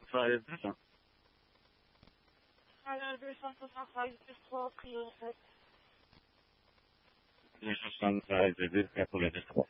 13 263 prio 7. 73 2 4 3.